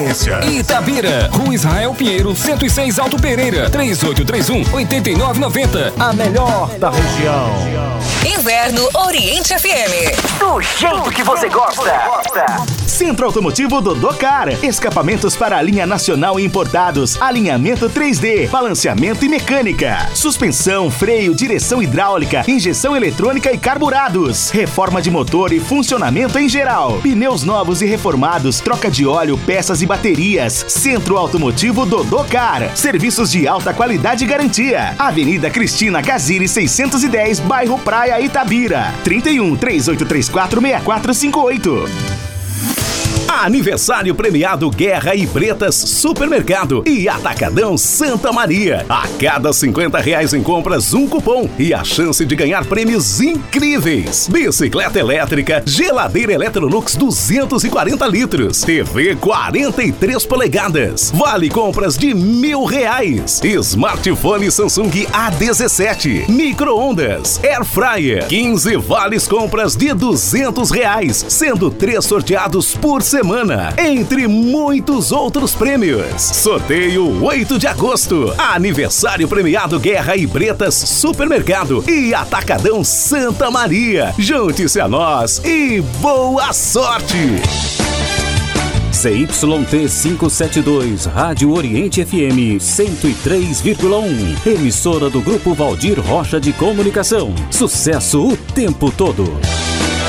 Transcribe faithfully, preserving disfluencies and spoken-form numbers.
experiência. Itabira, Rua Israel Pinheiro, cento e seis Alto Pereira, três oito três um, oito nove nove zero. A melhor da região. Inverno Oriente F M. Do jeito que você gosta. Centro Automotivo Dodô-Car. Escapamentos para a linha nacional e importados. Alinhamento três D. Balanceamento e mecânica. Suspensão, freio, direção hidráulica, injeção eletrônica e carburados. Reforma de motor e funcionamento em geral. Pneus novos e reformados. Troca de óleo, peças e baterias. Centro Automotivo Dodô-Car. Serviços de alta qualidade e garantia. Avenida Cristina Casiri seiscentos e dez, bairro Praia, Itabira. trinta e um, três oito três quatro, seis quatro cinco oito. Aniversário premiado Guerra e Bretas Supermercado e Atacadão Santa Maria. A cada cinquenta reais em compras, um cupom e a chance de ganhar prêmios incríveis. Bicicleta elétrica, geladeira Electrolux duzentos e quarenta litros, T V quarenta e três polegadas, vale compras de mil reais, smartphone Samsung A dezessete, micro-ondas, air fryer, quinze vales compras de duzentos reais, sendo três sorteados por semana. Semana, entre muitos outros prêmios. Sorteio oito de agosto. Aniversário premiado Guerra e Bretas Supermercado e Atacadão Santa Maria. Junte-se a nós e boa sorte! C Y T quinhentos e setenta e dois, Rádio Oriente F M cento e três vírgula um. Emissora do Grupo Valdir Rocha de Comunicação. Sucesso o tempo todo.